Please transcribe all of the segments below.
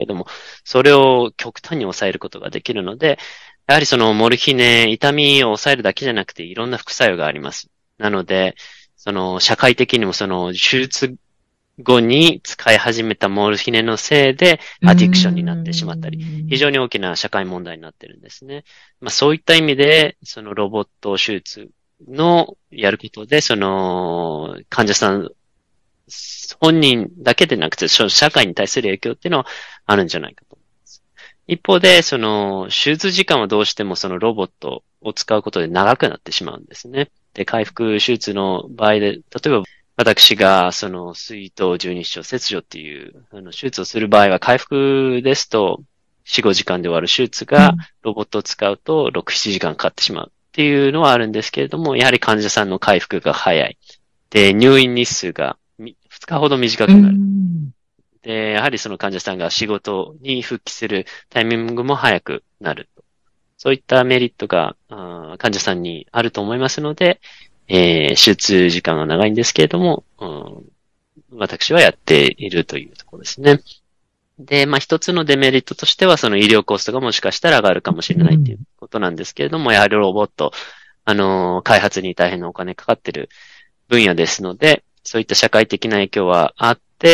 ども、それを極端に抑えることができるので、やはりそのモルヒネ、痛みを抑えるだけじゃなくていろんな副作用があります。なので、その社会的にもその手術後に使い始めたモルヒネのせいでアディクションになってしまったり、非常に大きな社会問題になってるんですね。まあそういった意味で、そのロボット手術のやることで、その患者さん本人だけでなくて、社会に対する影響っていうのはあるんじゃないかと思います。一方で、その手術時間はどうしてもそのロボットを使うことで長くなってしまうんですね。で、回復手術の場合で、例えば私が、その、膵頭十二指腸切除っていう、手術をする場合は、回復ですと、4、5時間で終わる手術が、ロボットを使うと、6、7時間かかってしまうっていうのはあるんですけれども、やはり患者さんの回復が早い。で、入院日数が2日ほど短くなる。で、やはりその患者さんが仕事に復帰するタイミングも早くなる。そういったメリットが、患者さんにあると思いますので、手術時間が長いんですけれども、私はやっているというところですね。で、まあ一つのデメリットとしては、その医療コストがもしかしたら上がるかもしれないということなんですけれども、やはりロボット、開発に大変なお金かかっている分野ですので、そういった社会的な影響はあって、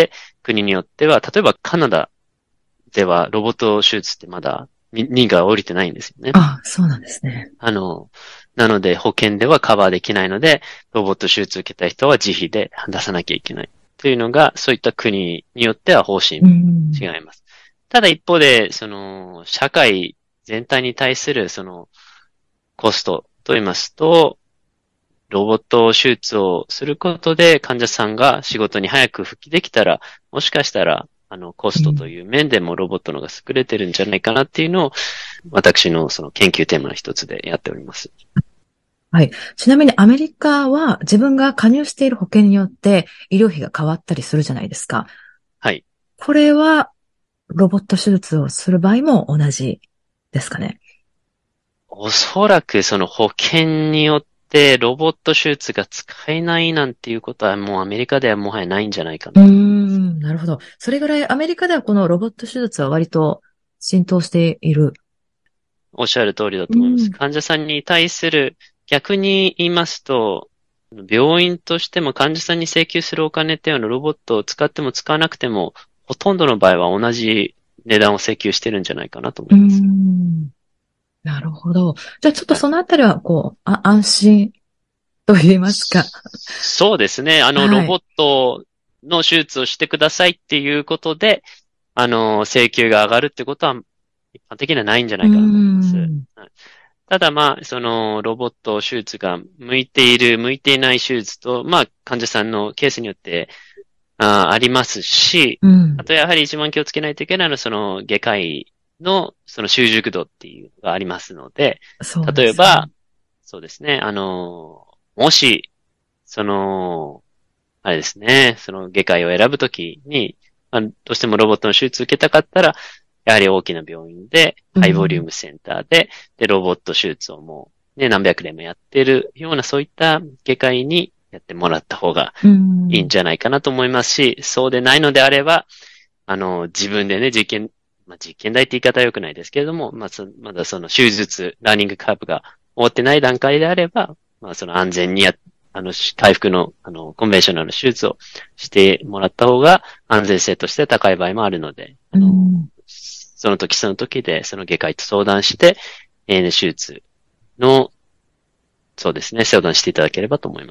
国によっては、例えばカナダではロボット手術ってまだ認可が下りてないんですよね。 あ、そうなんですね。 なので保険ではカバーできないので、ロボット手術を受けた人は自費で出さなきゃいけない。というのが、そういった国によっては方針違います。ただ一方で、その、社会全体に対するその、コストと言いますと、ロボット手術をすることで患者さんが仕事に早く復帰できたら、もしかしたら、コストという面でもロボットの方が優れてるんじゃないかなっていうのを、私のその研究テーマの一つでやっております。 はい。ちなみにアメリカは自分が加入している保険によって医療費が変わったりするじゃないですか。 はい。 これはロボット手術をする場合も同じですかね。 おそらくその保険によってロボット手術が使えないなんていうことはもうアメリカではもはやないんじゃないかなと。 なるほど。それぐらいアメリカではこのロボット手術は割と浸透している。 おっしゃる通りだと思います。患者さんに対する、逆に言いますと、病院としても患者さんに請求するお金っていうのはロボットを使っても使わなくても、ほとんどの場合は同じ値段を請求してるんじゃないかなと思います。 なるほど。じゃあちょっとはい、 そのあたりは、安心と言いますか。 そうですね。ロボットの手術をしてくださいっていうことで、請求が上がるってことは、一般的にはないんじゃないかなと思います。はい、ただまあ、その、ロボット手術が向いている、向いていない手術と、まあ、患者さんのケースによってありますし、あとやはり一番気をつけないといけないのは、その外科医のその習熟度っていうのがありますので、例えば、そうですね、もし、その、あれですね、その外科医を選ぶときに、どうしてもロボットの手術を受けたかったら、やはり大きな病院で、ハイボリュームセンターで、ロボット手術をもう、ね、何百年もやってるような、そういった外科医にやってもらった方がいいんじゃないかなと思いますし、そうでないのであれば、自分でね、実験台って言い方は良くないですけれども、まだその手術、ラーニングカーブが終わってない段階であれば、まあその安全に回復の、コンベンショナルの手術をしてもらった方が安全性として高い場合もあるので、その時その時で、その外科医と相談して、手術の、そうですね、相談していただければと思います。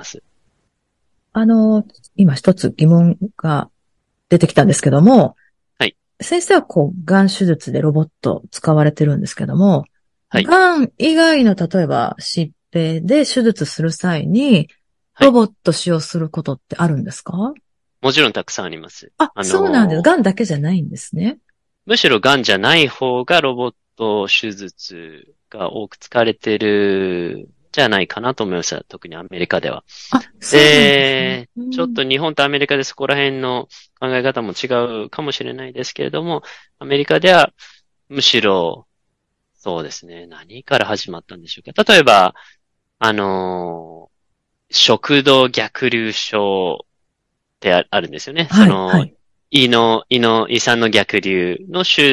今一つ疑問が出てきたんですけども、 はい。 先生は癌手術でロボット使われてるんですけども、 はい。 癌以外の例えば疾病で手術する際に、 はい。 ロボット使用することってあるんですか？ もちろんたくさんあります。 あ、そうなんです。癌だけじゃないんですね。 むしろ癌じゃない方がロボット手術が多く使われてるじゃないかなと思います。特にアメリカでは。 あ、そうなんですね。 で、ちょっと日本とアメリカでそこら辺の考え方も違うかもしれないですけれども、アメリカではむしろ、そうですね、何から始まったんでしょうか。例えば、食道逆流症ってあるんですよね。 はい、はい。 胃酸の逆流の手